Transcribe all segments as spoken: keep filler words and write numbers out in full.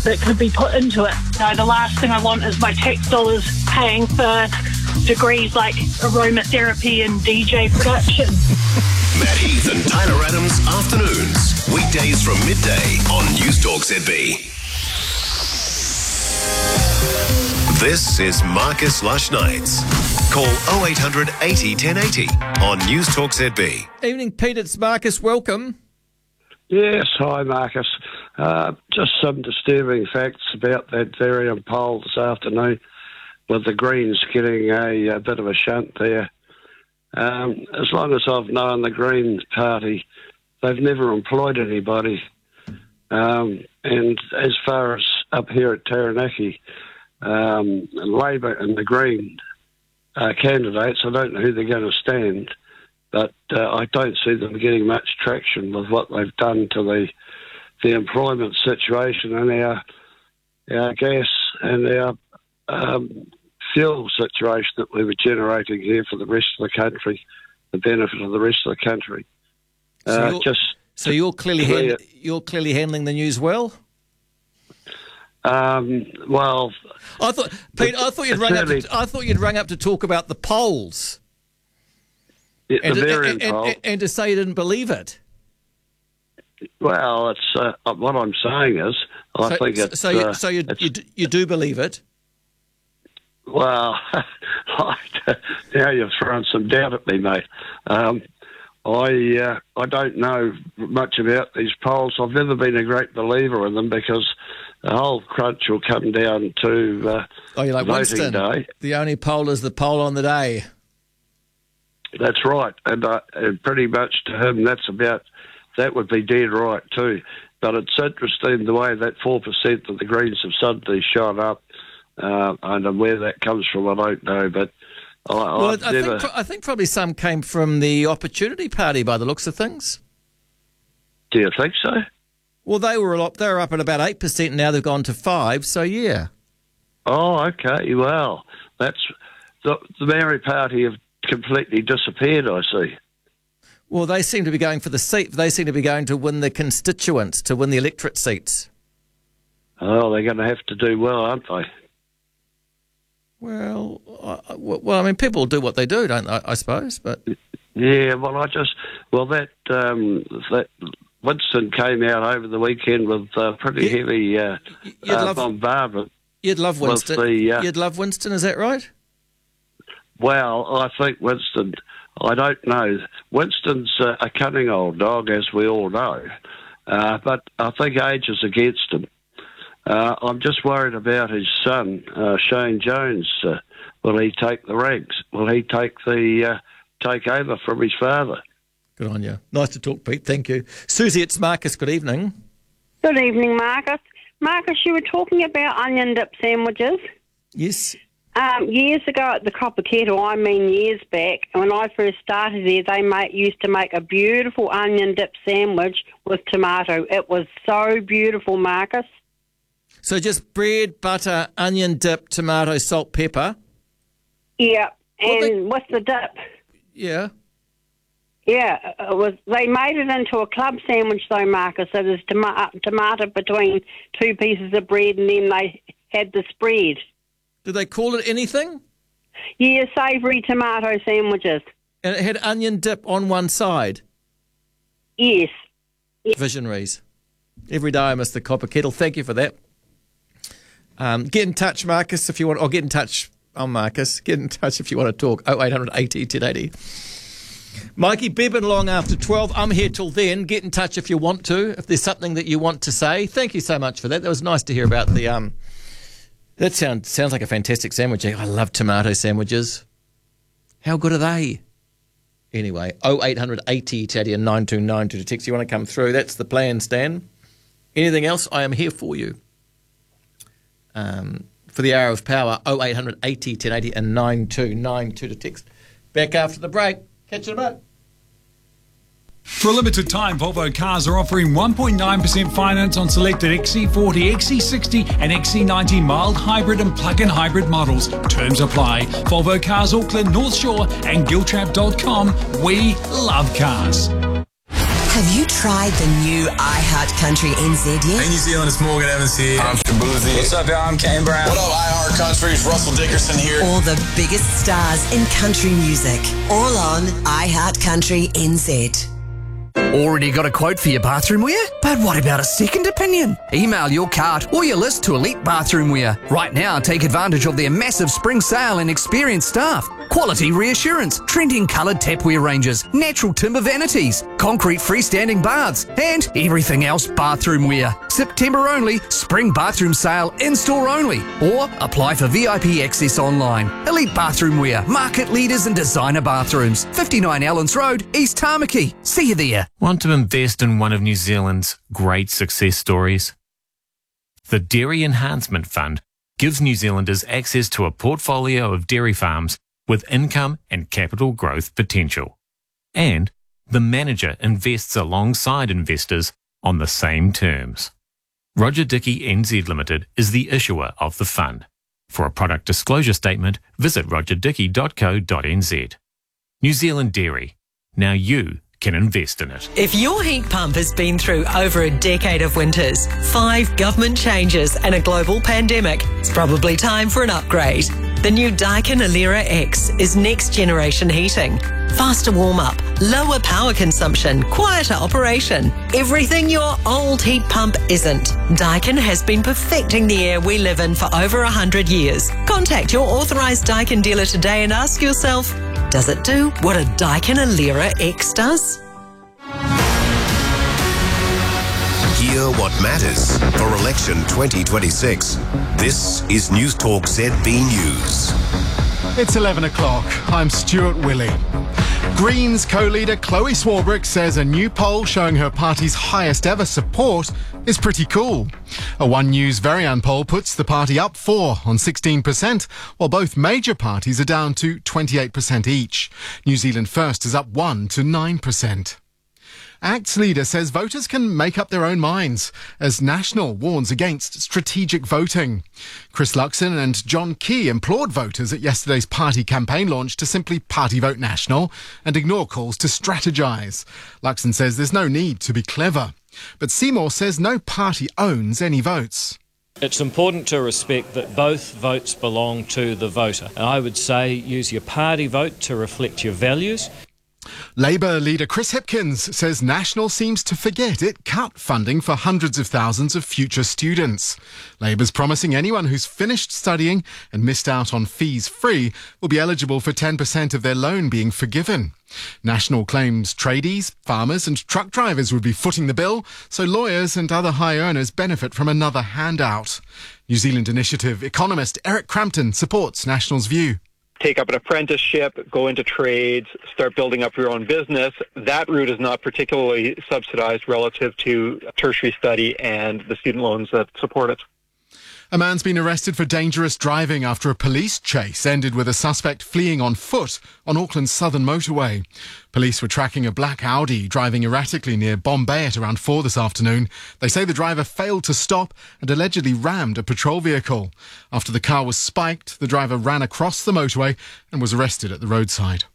that could be put into it. You know, the last thing I want is my tax dollars paying for degrees like aromatherapy and D J production. Matt Heath and Tyler Adams afternoons, weekdays from midday on News Talk Z B. This is Marcus Lush Nights. Call oh eight hundred eighty ten eighty on News Talk Z B. Evening, Pete. It's Marcus. Welcome. Yes, hi Marcus. Uh, just some disturbing facts about that Varian poll this afternoon, with the Greens getting a, a bit of a shunt there. Um, as long as I've known the Green Party, they've never employed anybody. Um, and as far as up here at Taranaki, um, Labor and the Green uh, candidates, I don't know who they're going to stand, but uh, I don't see them getting much traction with what they've done to the the employment situation and our our gas and our um, fuel situation that we were generating here for the rest of the country, the benefit of the rest of the country. So Uh, you're, just so you're clearly clear. hand, you're clearly handling the news well. um, well, I thought, Pete. I thought you'd rung up. certainly- To, I thought you'd rung up to talk about the polls the and, Varian and, poll. and, and to say you didn't believe it. Well, it's uh, what I'm saying is, I so, think it's so. You, uh, so you, it's- you d- you do believe it. Well, now you've thrown some doubt at me, mate. Um, I uh, I don't know much about these polls. I've never been a great believer in them because the whole crunch will come down to uh, Oh, you're like voting Winston. day. The only poll is the poll on the day. That's right, and, uh, and pretty much to him, that's about that would be dead right too. But it's interesting the way that four percent that the Greens have suddenly shot up. Uh, and where that comes from, I don't know, but I, Well, I've I never... think I think probably some came from the Opportunity Party by the looks of things. Do you think so? Well, they were a lot. They were up at about eight percent. Now they've gone to five. So yeah. Oh, okay. Well, that's the, the Maori Party have completely disappeared, I see. Well, they seem to be going for the seat. They seem to be going to win the constituents, to win the electorate seats. Oh, they're going to have to do well, aren't they? Well, I, well, I mean, people do what they do, don't they? I suppose, but Yeah. Well, I just well that um, that Winston came out over the weekend with uh, pretty You- heavy uh, you'd uh, love- bombardment. you'd love Well, Winston. the, uh, You'd love Winston, is that right? Well, I think Winston. I don't know. Winston's uh, a cunning old dog, as we all know, uh, but I think age is against him. Uh, I'm just worried about his son, uh, Shane Jones. Uh, will he take the ranks? Will he take the uh, take over from his father? Good on you. Nice to talk, Pete. Thank you, Susie. It's Marcus. Good evening. Good evening, Marcus. Marcus, you were talking about onion dip sandwiches. Yes. Um, years ago at the Copper Kettle, I mean years back, when I first started there, they made, used to make a beautiful onion dip sandwich with tomato. It was so beautiful, Marcus. So just bread, butter, onion dip, tomato, salt, pepper. Yeah, Well, and they- with the dip. Yeah. Yeah, it was. They made it into a club sandwich, though, Marcus. So there's toma- tomato between two pieces of bread, and then they had the spread. Did they call it anything? Yeah, savoury tomato sandwiches. And it had onion dip on one side. Yes. Visionaries. Every day I miss the Copper Kettle. Thank you for that. Um, get in touch, Marcus, if you want. Or get in touch. I'm Marcus. Get in touch if you want to talk. oh eight hundred eighty ten eighty. Mikey Beban long after twelve. I'm here till then. Get in touch if you want to, if there's something that you want to say. Thank you so much for that. That was nice to hear about the... um. That sounds sounds like a fantastic sandwich. I love tomato sandwiches. How good are they? Anyway, oh eight hundred eighty ten eighty and nine two nine two to text. You want to come through? That's the plan, Stan. Anything else? I am here for you. Um, for the hour of power, oh eight hundred eighty ten eighty and nine two nine two to text. Back after the break. Catch you in a bit. For a limited time, Volvo Cars are offering one point nine percent finance on selected X C forty, X C sixty and X C ninety mild hybrid and plug-in hybrid models. Terms apply. Volvo Cars Auckland, North Shore and Giltrap dot com. We love cars. Have you tried the new iHeart Country N Z yet? Hey New Zealand, it's Morgan Evans here. I'm Shabuzi. What's up, y'all? I'm Kane Brown. What up, iHeart Country? It's Russell Dickerson here. All the biggest stars in country music. All on iHeart Country N Z. Already got a quote for your bathroom wear? But what about a second opinion? Email your cart or your list to Elite Bathroom Wear. Right now, take advantage of their massive spring sale and experienced staff. Quality reassurance, trending coloured tapware ranges, natural timber vanities, concrete freestanding baths, and everything else bathroom wear. September only, spring bathroom sale in-store only. Or apply for V I P access online. Elite Bathroom Wear, market leaders in designer bathrooms. fifty-nine Allens Road, East Tamaki. See you there. Want to invest in one of New Zealand's great success stories? The Dairy Enhancement Fund gives New Zealanders access to a portfolio of dairy farms with income and capital growth potential. And the manager invests alongside investors on the same terms. Roger Dickey N Z Limited is the issuer of the fund. For a product disclosure statement, visit roger dickey dot co dot n z. New Zealand Dairy. Now you can invest in it. If your heat pump has been through over a decade of winters, five government changes and a global pandemic, it's probably time for an upgrade. The new Daikin Alera X is next generation heating. Faster warm-up, lower power consumption, quieter operation. Everything your old heat pump isn't. Daikin has been perfecting the air we live in for over one hundred years. Contact your authorised Daikin dealer today and ask yourself, does it do what a Daikin Alera X does? Hear what matters for election twenty twenty-six. This is News Talk Z B News. It's eleven o'clock. I'm Stuart Willey. Greens co-leader Chloe Swarbrick says a new poll showing her party's highest ever support is pretty cool. A One News Varian poll puts the party up four on sixteen percent, while both major parties are down to twenty-eight percent each. New Zealand First is up one to nine percent. ACT's leader says voters can make up their own minds, as National warns against strategic voting. Chris Luxon and John Key implored voters at yesterday's party campaign launch to simply party vote National and ignore calls to strategise. Luxon says there's no need to be clever. But Seymour says no party owns any votes. It's important to respect that both votes belong to the voter. And I would say use your party vote to reflect your values. Labour leader Chris Hipkins says National seems to forget it cut funding for hundreds of thousands of future students. Labour's promising anyone who's finished studying and missed out on fees free will be eligible for ten percent of their loan being forgiven. National claims tradies, farmers and truck drivers would be footing the bill, so lawyers and other high earners benefit from another handout. New Zealand Initiative economist Eric Crampton supports National's view. Take up an apprenticeship, go into trades, start building up your own business. That route is not particularly subsidised relative to tertiary study and the student loans that support it. A man's been arrested for dangerous driving after a police chase ended with a suspect fleeing on foot on Auckland's southern motorway. Police were tracking a black Audi driving erratically near Bombay at around four this afternoon. They say the driver failed to stop and allegedly rammed a patrol vehicle. After the car was spiked, the driver ran across the motorway and was arrested at the roadside.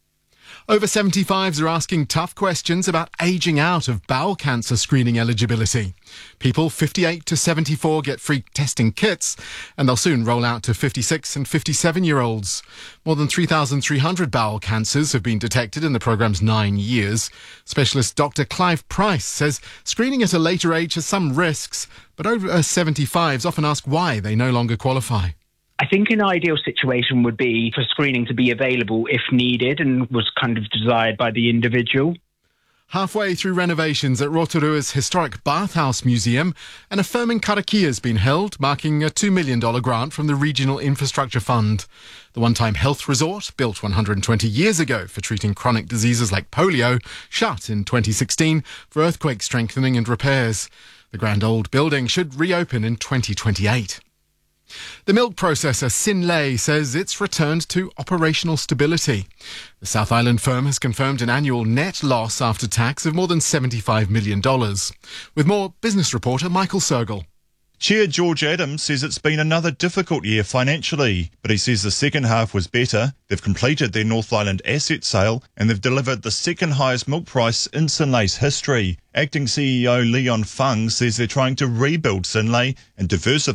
Over seventy-fives are asking tough questions about ageing out of bowel cancer screening eligibility. People fifty-eight to seventy-four get free testing kits, and they'll soon roll out to fifty-six and fifty-seven-year-olds. More than three thousand three hundred bowel cancers have been detected in the programme's nine years. Specialist Doctor Clive Price says screening at a later age has some risks, but over seventy-fives often ask why they no longer qualify. I think an ideal situation would be for screening to be available if needed and was kind of desired by the individual. Halfway through renovations at Rotorua's historic Bathhouse Museum, an affirming karakia has been held, marking a two million dollars grant from the Regional Infrastructure Fund. The one-time health resort, built one hundred twenty years ago for treating chronic diseases like polio, shut in twenty sixteen for earthquake strengthening and repairs. The grand old building should reopen in twenty twenty-eight. The milk processor Synlait says it's returned to operational stability. The South Island firm has confirmed an annual net loss after tax of more than seventy-five million dollars. With more, business reporter Michael Sergel. Chair George Adams says it's been another difficult year financially, but he says the second half was better. They've completed their North Island asset sale and they've delivered the second highest milk price in Synlay's history. Acting C E O Leon Fung says they're trying to rebuild Synlay and diversify